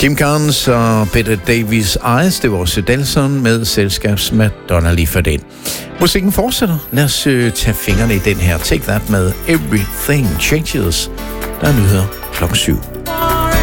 Kim Carnes og Peter Davies Eyes, det var også Delson med selskabs Madonna lige for den. Musikken fortsætter. Lad os tage fingrene i den her. Take That med Everything Changes. Der er nyheder 7:00.